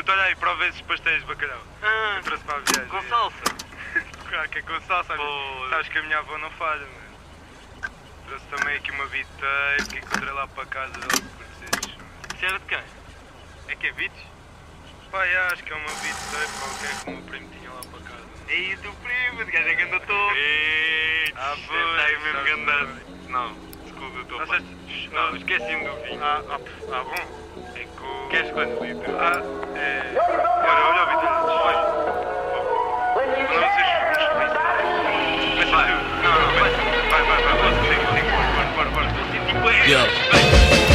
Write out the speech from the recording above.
puto, olha aí, prova esses pastéis de bacalhau. Eu trouxe para a viagem. Com salsa? Claro que é com salsa, sabes que a minha avó não falha, mano. Trouxe também aqui uma viteira que encontrei lá para casa logo por vocês. Isso era de quem? É que é Vites? Pá, acho que é uma viteira qualquer que o meu primo tinha lá para casa. Ei, o teu primo, esse gajo é ganda todo. Pois. Está aí mesmo ganda. Não, desculpa, eu estou a falar. Não, esqueci-me do vinho. Bom. É com... Queres quantos litros? É...